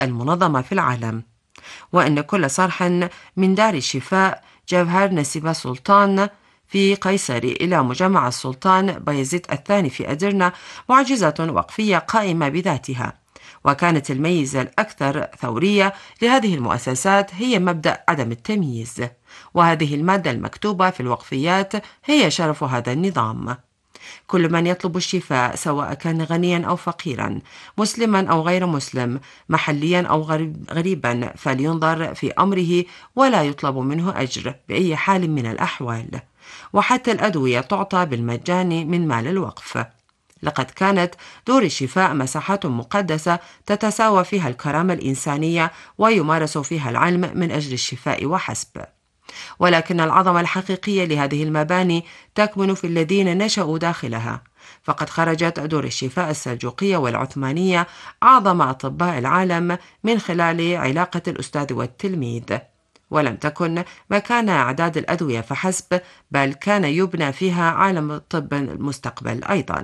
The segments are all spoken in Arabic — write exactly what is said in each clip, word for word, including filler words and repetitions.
المنظمة في العالم، وأن كل صرح من دار الشفاء جوهر نسيب سلطان في قيصري إلى مجمع السلطان بايزيد الثاني في أدرنا معجزة وقفية قائمة بذاتها. وكانت الميزة الأكثر ثورية لهذه المؤسسات هي مبدأ عدم التمييز، وهذه المادة المكتوبة في الوقفيات هي شرف هذا النظام. كل من يطلب الشفاء سواء كان غنيا أو فقيرا، مسلما أو غير مسلم، محليا أو غريبا، فلينظر في أمره ولا يطلب منه أجر بأي حال من الأحوال. وحتى الأدوية تعطى بالمجان من مال الوقف. لقد كانت دور الشفاء مساحات مقدسة تتساوى فيها الكرامة الإنسانية ويمارس فيها العلم من أجل الشفاء وحسب. ولكن العظمة الحقيقية لهذه المباني تكمن في الذين نشأوا داخلها، فقد خرجت دور الشفاء السلجوقية والعثمانية أعظم أطباء العالم من خلال علاقة الأستاذ والتلميذ، ولم تكن مكان أعداد الأدوية فحسب، بل كان يبنى فيها عالم الطب المستقبل أيضا.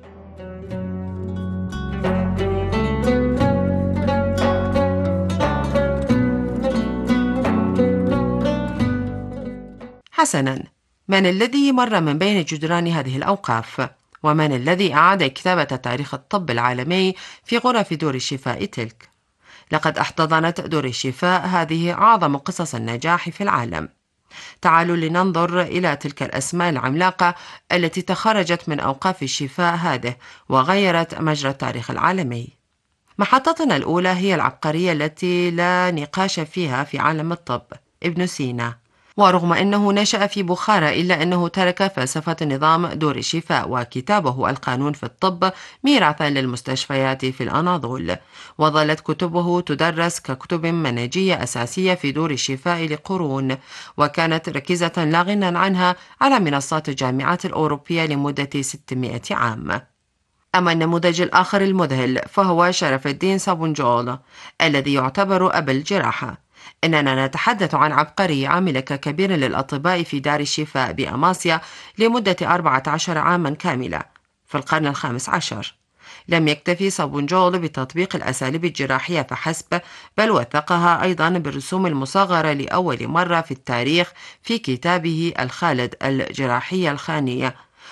حسنا، من الذي مر من بين جدران هذه الأوقاف؟ ومن الذي أعاد كتابة تاريخ الطب العالمي في غرف دور الشفاء تلك؟ لقد احتضنت دور الشفاء هذه أعظم قصص النجاح في العالم. تعالوا لننظر إلى تلك الأسماء العملاقة التي تخرجت من أوقاف الشفاء هذه وغيرت مجرى التاريخ العالمي. محطتنا الأولى هي العبقرية التي لا نقاش فيها في عالم الطب، ابن سينا. ورغم أنه نشأ في بخارى إلا أنه ترك فلسفة نظام دور الشفاء وكتابه القانون في الطب ميراثا للمستشفيات في الأناضول، وظلت كتبه تدرس ككتب منهجية أساسية في دور الشفاء لقرون، وكانت ركيزة لا غنى عنها على منصات الجامعات الأوروبية لمدة ستمائة عام. أما النموذج الآخر المذهل فهو شرف الدين صابونجول الذي يعتبر أب الجراحة. إننا نتحدث عن عبقري عمل ككبير للأطباء في دار الشفاء بأماسيا لمدة أربعة عشر عاما كاملة في القرن الخامس عشر. لم يكتفي صابونجول بتطبيق الأساليب الجراحية فحسب، بل وثقها أيضا بالرسوم المصغرة لأول مرة في التاريخ في كتابه الخالد الجراحية الخانية.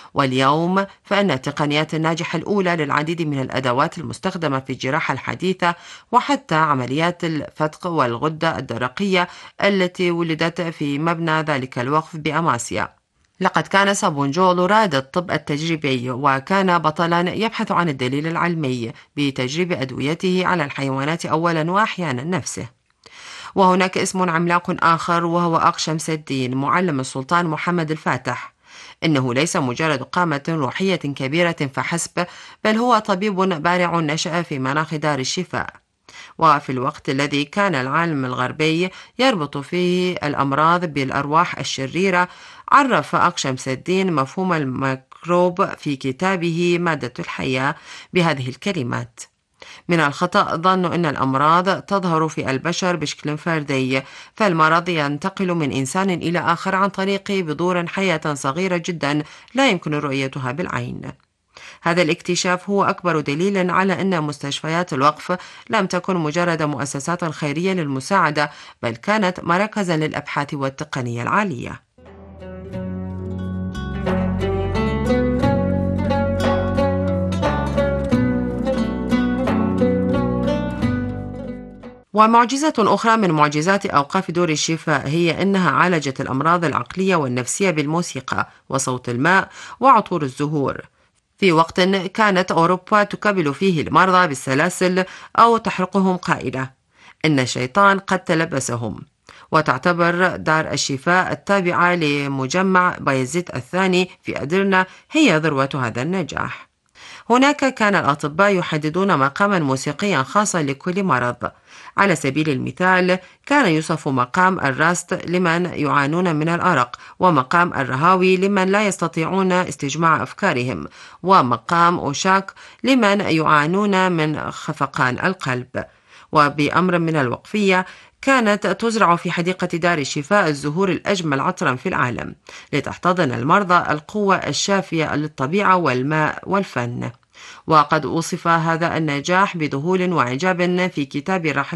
واليوم فإن التقنيات الناجحة الأولى للعديد من الأدوات المستخدمة في الجراحة الحديثة وحتى عمليات الفتق والغدة الدرقية التي ولدت في مبنى ذلك الوقف بأماسيا. لقد كان صابونجول رائد الطب التجريبي، وكان بطلا يبحث عن الدليل العلمي بتجريب أدويته على الحيوانات أولا وأحيانا نفسه. وهناك اسم عملاق آخر وهو أق شمس الدين معلم السلطان محمد الفاتح. إنه ليس مجرد قامة روحية كبيرة فحسب، بل هو طبيب بارع نشأ في مناخ دار الشفاء. وفي الوقت الذي كان العالم الغربي يربط فيه الأمراض بالأرواح الشريرة، عرف أق شمس الدين مفهوم الميكروب في كتابه مادة الحياة بهذه الكلمات: من الخطأ ظن أن الأمراض تظهر في البشر بشكل فردي، فالمرض ينتقل من إنسان إلى آخر عن طريق بذور حية صغيرة جدا لا يمكن رؤيتها بالعين. هذا الاكتشاف هو أكبر دليل على أن مستشفيات الوقف لم تكن مجرد مؤسسات خيرية للمساعدة، بل كانت مركزا للأبحاث والتقنية العالية. ومعجزة أخرى من معجزات أوقاف دور الشفاء هي أنها عالجت الأمراض العقلية والنفسية بالموسيقى وصوت الماء وعطور الزهور، في وقت كانت أوروبا تكبل فيه المرضى بالسلاسل أو تحرقهم قائلة إن الشيطان قد تلبسهم. وتعتبر دار الشفاء التابعة لمجمع بايزيد الثاني في أدرنا هي ذروة هذا النجاح. هناك كان الأطباء يحددون مقاما موسيقيا خاصا لكل مرض. على سبيل المثال كان يوصف مقام الراست لمن يعانون من الأرق، ومقام الرهاوي لمن لا يستطيعون استجماع أفكارهم، ومقام أوشاك لمن يعانون من خفقان القلب. وبأمر من الوقفية كانت تزرع في حديقة دار الشفاء الزهور الأجمل عطرا في العالم لتحتضن المرضى القوة الشافية للطبيعة والماء والفن. وقد وصف هذا النجاح بذهول وإعجاب في كتاب الرحلات